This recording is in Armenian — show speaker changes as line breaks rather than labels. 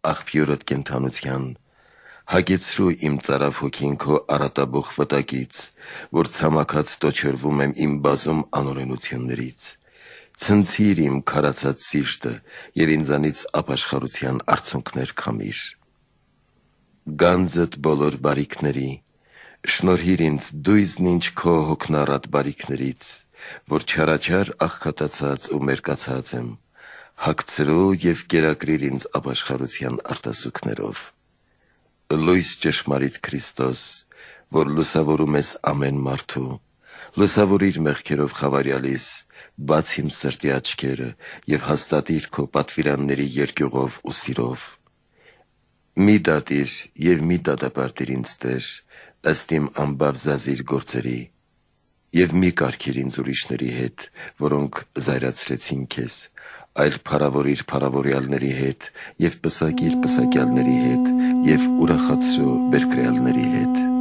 աղբյուրդ կենթանության, հագեցրու իմ ծարավ հոգին քո արատաբող վտակից, որ ցամաքած տոչորվում եմ իմ բազում անօրենություններից, ցնցիր իմ քարացած սիրտը եւ ինձանից ապաշխարության արցունքներ քամիր։ Գանձդ բոլոր բարիքների, շնորհիր ինձ դույզն ինչ քո հոգնառատ բարիքներից, որ չարաչար աղքատացած ու մերկացած եմ, հագցրու եւ կերակրիր ինձ ապաշխարության արտասուքներով։ Լույս ճշմարիտ Քրիստոս, որ լուսավորում ես ամեն մարդու, լուսավորիր մեղքերով խավարյալիս, բաց իմ սրտի աչքերը եւ հաստատիր քո պատվիրանների երկյուղով ու սիրով։ Մի դատիր եւ մի դատապարտիր ինձ Տեր, ըստ իմ ամբավ զազիր գործերի, եւ մի կարգիր ինձ ուրիշների հետ, որոնք զայրացրեցին քեզ, այլ փառավորիր փառավորյալների հետ եւ պսակիր պսակյալների հետ եւ ուրախացրու բերկրյալների հետ։